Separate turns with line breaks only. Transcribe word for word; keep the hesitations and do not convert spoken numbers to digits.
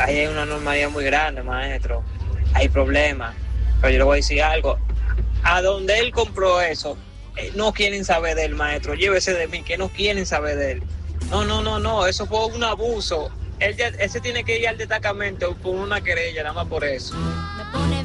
ahí hay una normalidad muy grande, maestro. Hay problemas. Pero yo le voy a decir algo. A donde él compró eso, eh, no quieren saber del maestro. Llévese de mí, que no quieren saber de él. No, no, no, no. Eso fue un abuso. Él ya, ese tiene que ir al destacamento por una querella, nada más por eso.